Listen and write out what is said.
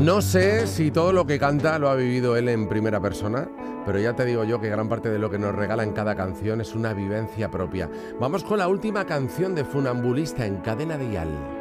No sé si todo lo que canta lo ha vivido él en primera persona, pero ya te digo yo que gran parte de lo que nos regala en cada canción es una vivencia propia. Vamos con la última canción de Funambulista en Cadena Dial.